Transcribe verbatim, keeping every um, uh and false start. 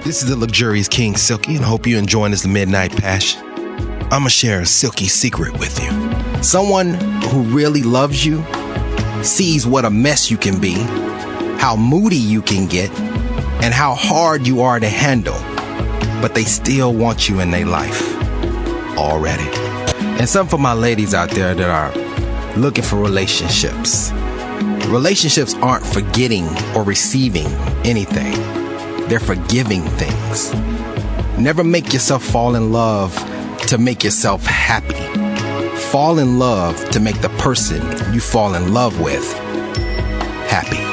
This is the Luxurious King Silky, and I hope you're enjoying this Midnight Passion. I'ma share a silky secret with you. Someone who really loves you sees what a mess you can be, how moody you can get, and how hard you are to handle, but they still want you in their life already. And some for my ladies out there that are looking for relationships. Relationships aren't forgetting or receiving anything. They're forgiving things. Never make yourself fall in love to make yourself happy. Fall in love to make the person you fall in love with happy.